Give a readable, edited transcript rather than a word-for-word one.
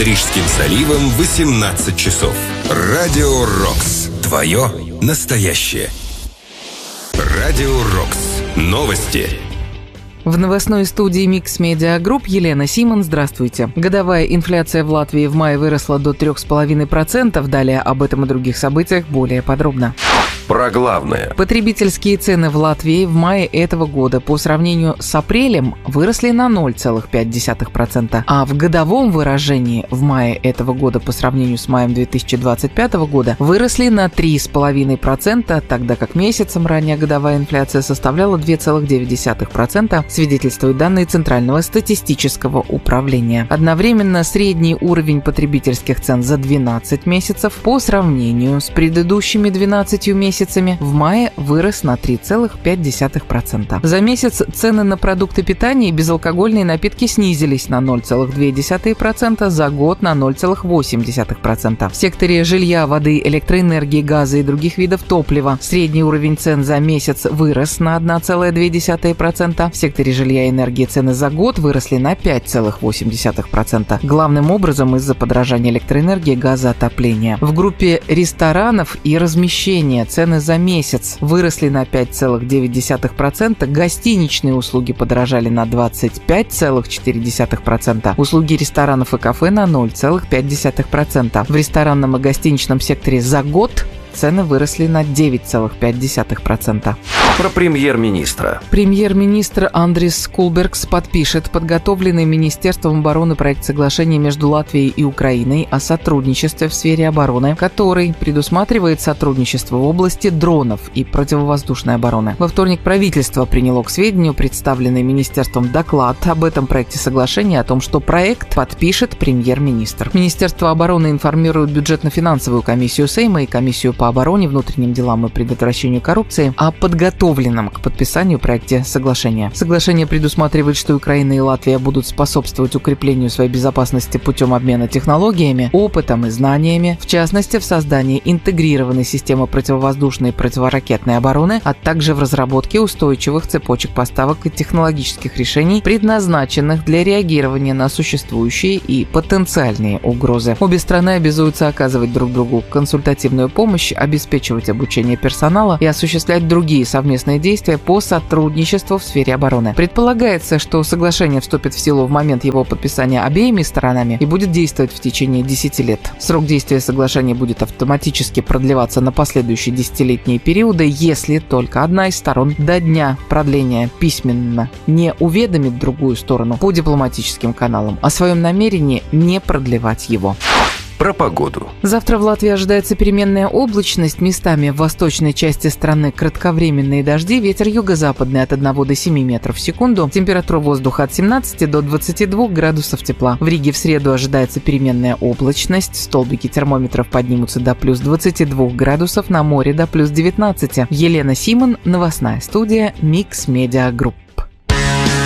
Рижским заливом 18 часов. Радио Рокс. Твое настоящее. Радио Рокс. Новости. В новостной студии Mix Media Group Елена Симон. Здравствуйте. Годовая инфляция в Латвии в мае выросла до 3,5%. Далее об этом и других событиях более подробно. Про главное. Потребительские цены в Латвии в мае этого года по сравнению с апрелем выросли на 0,5%, а в годовом выражении в мае этого года по сравнению с маем 2025 года выросли на 3,5%, тогда как месяцем ранее годовая инфляция составляла 2,9%, свидетельствуют данные Центрального статистического управления. Одновременно средний уровень потребительских цен за 12 месяцев по сравнению с предыдущими 12 месяцами в мае вырос на 3,5%. За месяц цены на продукты питания и безалкогольные напитки снизились на 0,2%, за год на 0,8%. В секторе жилья, воды, электроэнергии, газа и других видов топлива средний уровень цен за месяц вырос на 1,2%. В секторе жилья и энергии цены за год выросли на 5,8%. Главным образом из-за подорожания электроэнергии, газа, отопления. В группе ресторанов и размещения цены за месяц выросли на 5,9%, гостиничные услуги подорожали на 25,4%, услуги ресторанов и кафе на 0,5%. В ресторанном и гостиничном секторе за год цены выросли на 9,5%. Про премьер-министра. Премьер-министр Андрис Кулбергс подпишет подготовленный Министерством обороны проект соглашения между Латвией и Украиной о сотрудничестве в сфере обороны, который предусматривает сотрудничество в области дронов и противовоздушной обороны. Во вторник правительство приняло к сведению представленный министерством доклад об этом проекте соглашения, о том, что проект подпишет премьер-министр. Министерство обороны информирует бюджетно-финансовую комиссию Сейма и комиссию по обороне, внутренним делам и предотвращению коррупции о подготовленном к подписанию проекте соглашения. Соглашение предусматривает, что Украина и Латвия будут способствовать укреплению своей безопасности путем обмена технологиями, опытом и знаниями, в частности, в создании интегрированной системы противовоздушной и противоракетной обороны, а также в разработке устойчивых цепочек поставок и технологических решений, предназначенных для реагирования на существующие и потенциальные угрозы. Обе страны обязуются оказывать друг другу консультативную помощь, обеспечивать обучение персонала и осуществлять другие совместные действия по сотрудничеству в сфере обороны. Предполагается, что соглашение вступит в силу в момент его подписания обеими сторонами и будет действовать в течение 10 лет. Срок действия соглашения будет автоматически продлеваться на последующие десятилетние периоды, если только одна из сторон до дня продления письменно не уведомит другую сторону по дипломатическим каналам о своем намерении не продлевать его. Про погоду. Завтра в Латвии ожидается переменная облачность, местами в восточной части страны кратковременные дожди, ветер юго-западный от 1 до 7 метров в секунду, температура воздуха от 17 до 22 градусов тепла. В Риге в среду ожидается переменная облачность, столбики термометров поднимутся до плюс 22 градусов, на море до плюс 19. Елена Симон, новостная студия Mix Media Group.